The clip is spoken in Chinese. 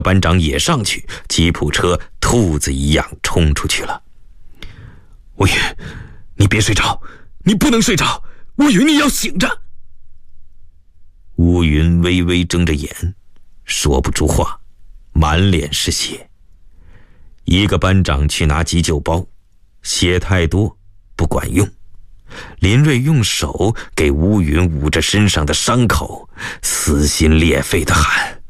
班长也上去，吉普车兔子一样冲出去了。乌云，你别睡着，你不能睡着，乌云，你要醒着。乌云微微睁着眼，说不出话，满脸是血。一个班长去拿急救包，血太多不管用。林瑞用手给乌云捂着身上的伤口，撕心裂肺地喊：